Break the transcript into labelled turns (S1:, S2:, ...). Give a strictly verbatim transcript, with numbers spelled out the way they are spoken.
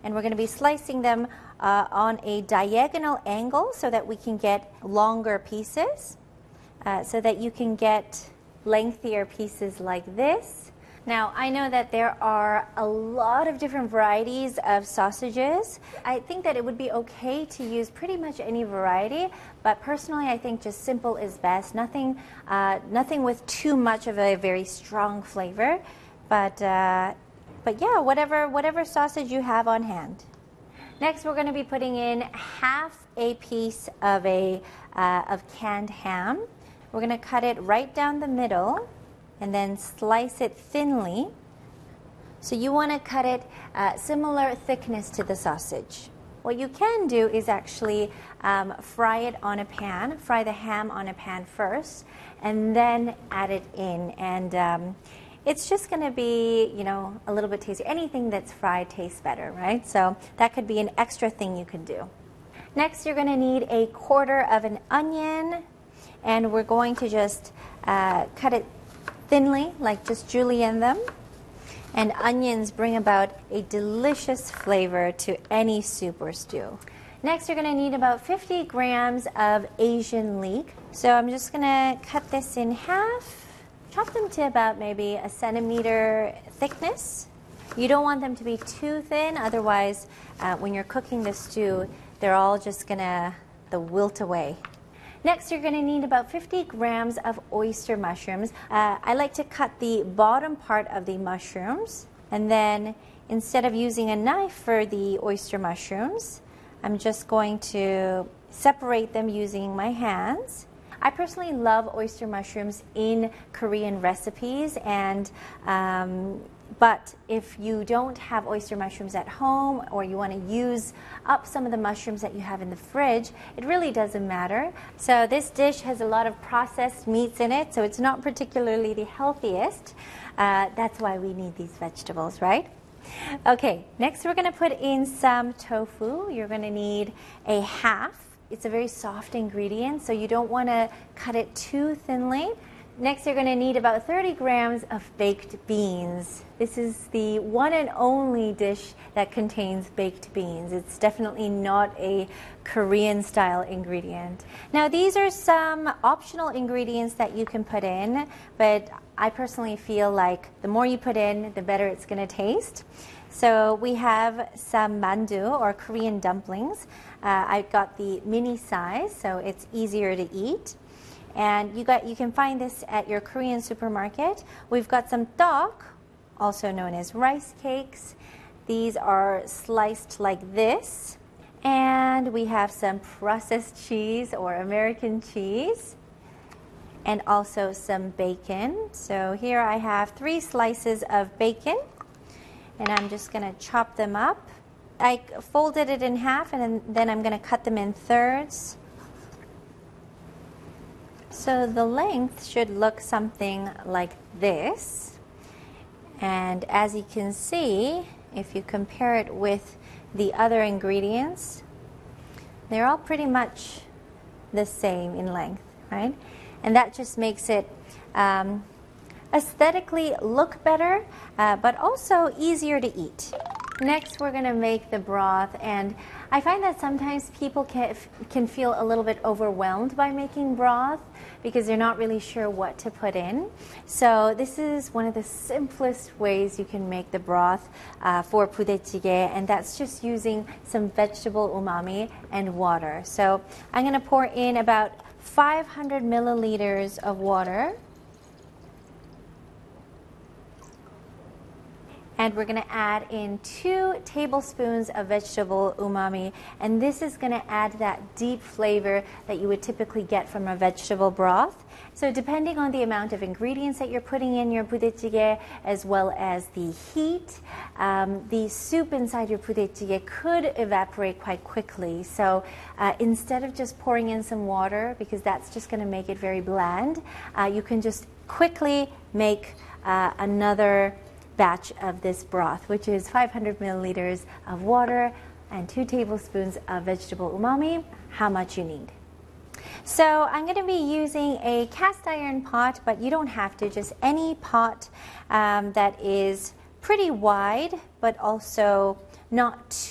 S1: and we're going to be slicing them uh, on a diagonal angle so that we can get longer pieces, uh, so that you can get lengthier pieces like this. Now, I know that there are a lot of different varieties of sausages. I think that it would be okay to use pretty much any variety, but personally I think just simple is best. Nothing, uh, nothing with too much of a very strong flavor, but, uh, but yeah, whatever, whatever sausage you have on hand. Next, we're going to be putting in half a piece of, a, uh, of canned ham. We're going to cut it right down the middle and then slice it thinly. So you want to cut it uh, similar thickness to the sausage. What you can do is actually um, fry it on a pan, fry the ham on a pan first, and then add it in. And um, it's just going to be, you know, a little bit tasty. Anything that's fried tastes better, right? So that could be an extra thing you can do. Next, you're going to need a quarter of an onion, and we're going to just uh, cut it thinly, like just julienne them. And onions bring about a delicious flavor to any soup or stew. Next, you're going to need about fifty grams of Asian leek. So I'm just going to cut this in half, chop them to about maybe a centimeter thickness. You don't want them to be too thin, otherwise uh, when you're cooking the stew, they're all just going to the wilt away. Next, you're going to need about fifty grams of oyster mushrooms. Uh, I like to cut the bottom part of the mushrooms, and then instead of using a knife for the oyster mushrooms, I'm just going to separate them using my hands. I personally love oyster mushrooms in Korean recipes, and um, but if you don't have oyster mushrooms at home, or you want to use up some of the mushrooms that you have in the fridge, it really doesn't matter. So this dish has a lot of processed meats in it, so it's not particularly the healthiest. Uh, that's why we need these vegetables, right? Okay, next we're going to put in some tofu. You're going to need a half. It's a very soft ingredient, so you don't want to cut it too thinly. Next, you're going to need about thirty grams of baked beans. This is the one and only dish that contains baked beans. It's definitely not a Korean style ingredient. Now, these are some optional ingredients that you can put in, but I personally feel like the more you put in, the better it's going to taste. So we have some mandu, or Korean dumplings. Uh, I've got the mini size, so it's easier to eat. And you got you can find this at your Korean supermarket. We've got some tteok, also known as rice cakes. These are sliced like this. And we have some processed cheese, or American cheese, and also some bacon. So here I have three slices of bacon, and I'm just going to chop them up. I folded it in half, and then I'm going to cut them in thirds. So the length should look something like this. And as you can see, if you compare it with the other ingredients, they're all pretty much the same in length, right? And that just makes it um, aesthetically look better, uh, but also easier to eat. Next, we're going to make the broth, and I find that sometimes people can, can feel a little bit overwhelmed by making broth because they're not really sure what to put in. So this is one of the simplest ways you can make the broth uh, for budae-jjigae, and that's just using some vegetable umami and water. So I'm going to pour in about five hundred milliliters of water. And we're going to add in two tablespoons of vegetable umami, and this is going to add that deep flavor that you would typically get from a vegetable broth. So depending on the amount of ingredients that you're putting in your budae-jjigae, as well as the heat, um, the soup inside your budae-jjigae could evaporate quite quickly. So uh, instead of just pouring in some water, because that's just going to make it very bland, uh, you can just quickly make uh, another batch of this broth, which is five hundred milliliters of water and two tablespoons of vegetable umami, how much you need. So I'm going to be using a cast iron pot, but you don't have to, just any pot um, that is pretty wide, but also not